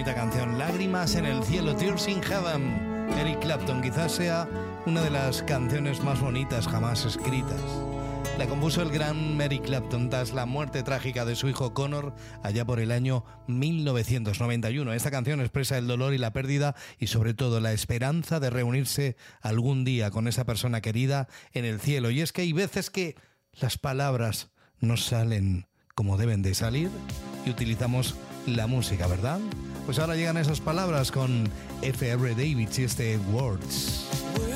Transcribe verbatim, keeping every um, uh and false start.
bonita canción, Lágrimas en el cielo, Tears in Heaven. Eric Clapton, quizás sea una de las canciones más bonitas jamás escritas. La compuso el gran Eric Clapton tras la muerte trágica de su hijo Connor allá por el año mil novecientos noventa y uno. Esta canción expresa el dolor y la pérdida y sobre todo la esperanza de reunirse algún día con esa persona querida en el cielo. Y es que hay veces que las palabras no salen como deben de salir y utilizamos la música, ¿verdad? Pues ahora llegan esas palabras con F R Davids y este Words.